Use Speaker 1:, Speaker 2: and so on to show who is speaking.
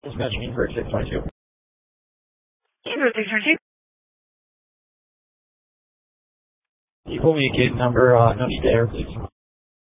Speaker 1: Dispatching for 622.
Speaker 2: Andrew 622.
Speaker 1: Can you pull me a gate number, no need there, please?